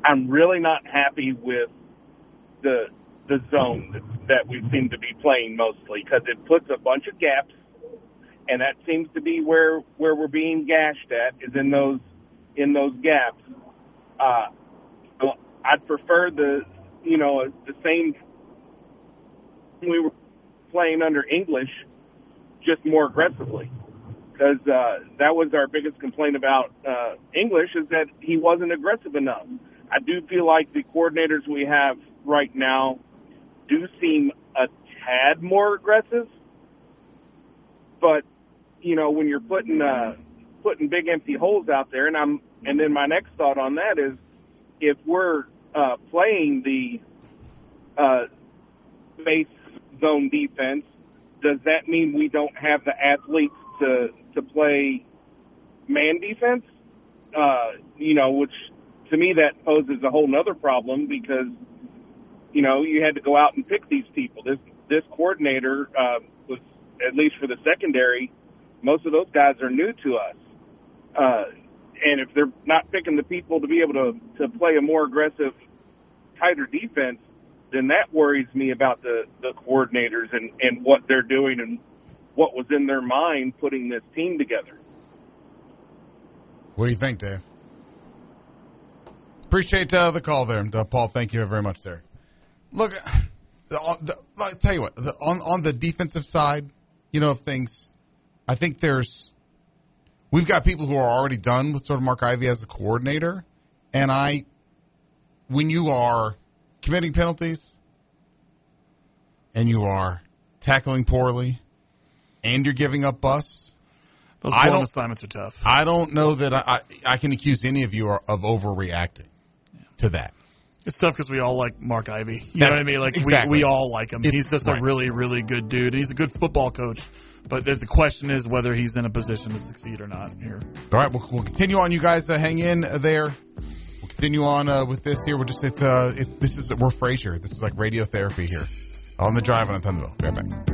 I'm really not happy with the zone that we seem to be playing mostly, because it puts a bunch of gaps, and that seems to be where we're being gashed at, is in those gaps. I'd prefer the same we were playing under English, just more aggressively, because that was our biggest complaint about English, is that he wasn't aggressive enough. I do feel like the coordinators we have right now do seem a tad more aggressive, but when you're putting big empty holes out there, and then my next thought on that is, if we're playing the base zone defense, does that mean we don't have the athletes to play man defense? Which to me that poses a whole nother problem, because you had to go out and pick these people. This coordinator was, at least for the secondary, most of those guys are new to us. And if they're not picking the people to be able to play a more aggressive, tighter defense, then that worries me about the coordinators and what they're doing and what was in their mind putting this team together. What do you think, Dave? Appreciate the call there, Paul. Thank you very much there. Look, I'll tell you what, on the defensive side, of things, I think we've got people who are already done with sort of Mark Ivey as a coordinator, and when you are committing penalties and you are tackling poorly and you're giving up busts, those blown assignments are tough. I don't know that I can accuse any of you of overreacting to that. It's tough because we all like Mark Ivey. You know what I mean? Like, exactly. we all like him. He's just a really, really good dude. He's a good football coach. But the question is whether he's in a position to succeed or not here. All right, we'll continue on. You guys hang in there. We'll continue on with this here. We're Frazier. This is like radio therapy here on The Drive on Thunderville. Be right back.